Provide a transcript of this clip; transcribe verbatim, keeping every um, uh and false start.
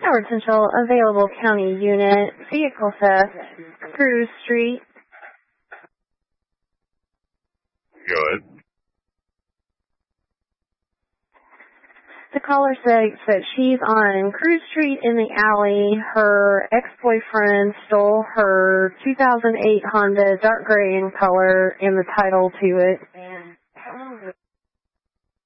Tower Central, available county unit, vehicle theft, Cruz Street. Go ahead. The caller says that she's on Cruz Street in the alley. Her ex-boyfriend stole her two thousand eight Honda, dark gray in color, and the title to it.